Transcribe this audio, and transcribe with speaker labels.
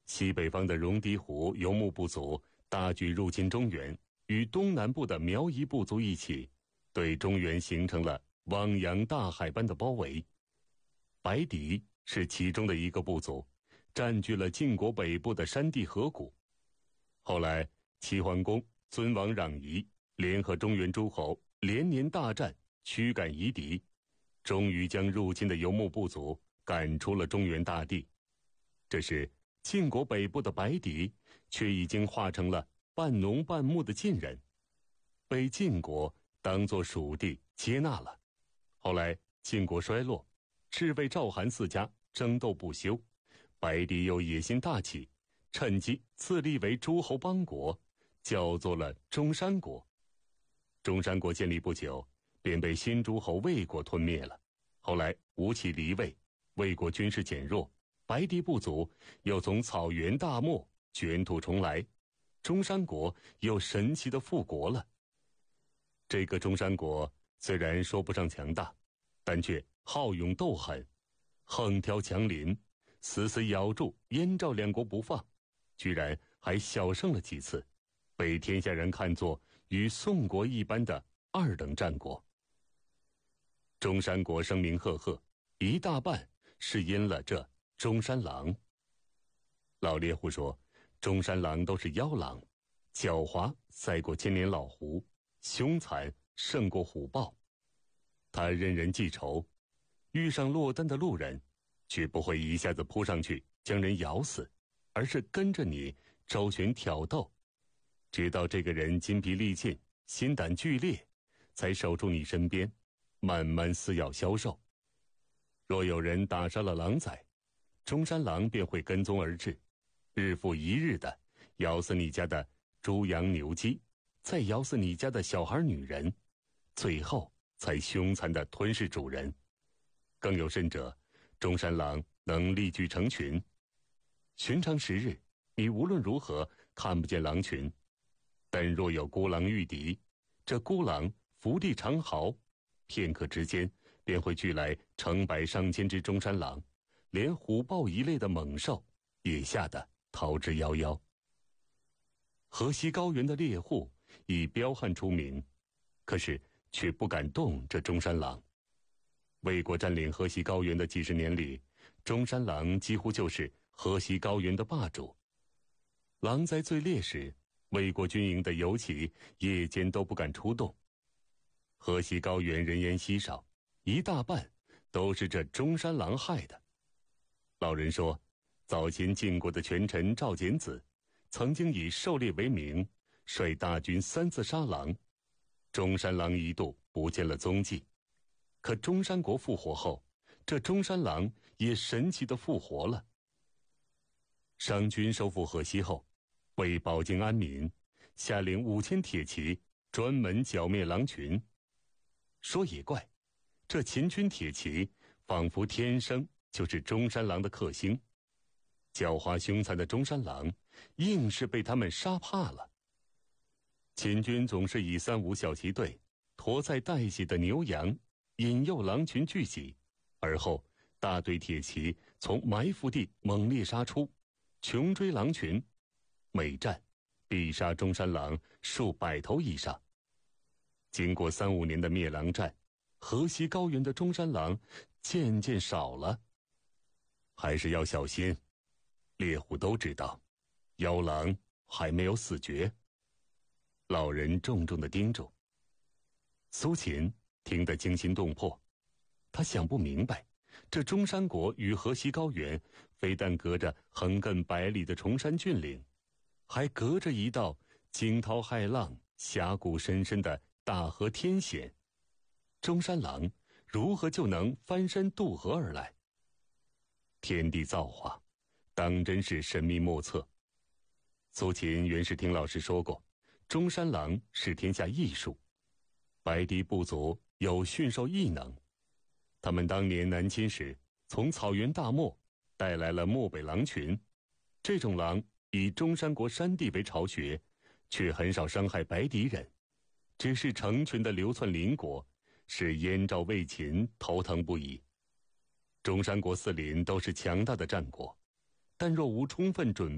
Speaker 1: 西北方的戎狄虎游牧部族大举入侵中原，与东南部的苗夷部族一起，对中原形成了汪洋大海般的包围。白狄是其中的一个部族，占据了晋国北部的山地河谷。后来齐桓公尊王攘夷，联合中原诸侯，连年大战，驱赶夷狄，终于将入侵的游牧部族赶出了中原大地。这时晋国北部的白狄却已经化成了半农半牧的晋人，被晋国当作属地接纳了。后来晋国衰落，赤卫赵韩四家争斗不休，白狄又野心大起，趁机自立为诸侯邦国，叫做了中山国。中山国建立不久，便被新诸侯魏国吞灭了。后来吴起离魏，魏国军事减弱，白狄部族又从草原大漠卷土重来，中山国又神奇的复国了。这个中山国虽然说不上强大，但却好勇斗狠，横挑强邻，死死咬住燕赵两国不放，居然还小胜了几次，被天下人看作与宋国一般的二等战国。中山国声名赫赫，一大半是因了这中山狼。老猎户说，中山狼都是妖狼，狡猾赛过千年老狐，凶残胜过虎豹。他任人记仇，遇上落单的路人，却不会一下子扑上去将人咬死，而是跟着你周旋挑逗，直到这个人筋疲力尽，心胆俱裂，才守住你身边，慢慢撕咬销售。若有人打伤了狼崽，中山狼便会跟踪而至，日复一日的咬死你家的猪羊牛鸡，再咬死你家的小孩女人，最后才凶残地吞噬主人。更有甚者，中山狼能力聚成群，寻常时日你无论如何看不见狼群，但若有孤狼遇敌，这孤狼伏地长嚎，片刻之间便会聚来成百上千只中山狼，连虎豹一类的猛兽也吓得逃之夭夭。河西高原的猎户以彪悍出名，可是却不敢动这中山狼。魏国占领河西高原的几十年里，中山狼几乎就是河西高原的霸主。狼灾最烈时，魏国军营的游骑夜间都不敢出动。河西高原人烟稀少，一大半都是这中山狼害的。老人说，早前晋国的权臣赵简子曾经以狩猎为名，率大军3次杀狼，中山狼一度不见了踪迹。可中山国复活后，这中山狼也神奇地复活了。商军收复河西后，为保境安民，下令5000铁骑专门剿灭狼群。说也怪，这秦军铁骑仿佛天生就是中山狼的克星，狡猾凶残的中山狼硬是被他们杀怕了。秦军总是以3、5小骑队驮载带血的牛羊，引诱狼群聚集，而后大队铁骑从埋伏地猛烈杀出，穷追狼群，每战必杀中山狼数百头以上。经过3、5年的灭狼战，河西高原的中山狼渐渐少了。还是要小心，猎户都知道，妖狼还没有死绝。老人重重地叮嘱。苏秦听得惊心动魄，他想不明白，这中山国与河西高原非但隔着横亘100里的崇山峻岭，还隔着一道惊涛骇浪、峡谷深深的大河天险。中山狼如何就能翻山渡河而来？天地造化，当真是神秘莫测。苏秦原是听老师说过，中山狼是天下异术，白狄部族有驯兽异能。他们当年南侵时，从草原大漠带来了漠北狼群。这种狼以中山国山地为巢穴，却很少伤害白狄人，只是成群的流窜邻国，使燕赵魏秦头疼不已。中山国4邻都是强大的战国，但若无充分准备，